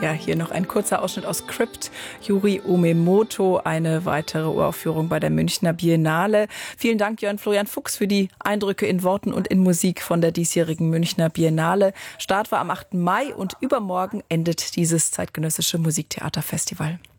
Ja, hier noch ein kurzer Ausschnitt aus Crypt, Yuri Umemoto, eine weitere Uraufführung bei der Münchner Biennale. Vielen Dank, Jörn Florian Fuchs, für die Eindrücke in Worten und in Musik von der diesjährigen Münchner Biennale. Start war am 8. Mai und übermorgen endet dieses zeitgenössische Musiktheaterfestival.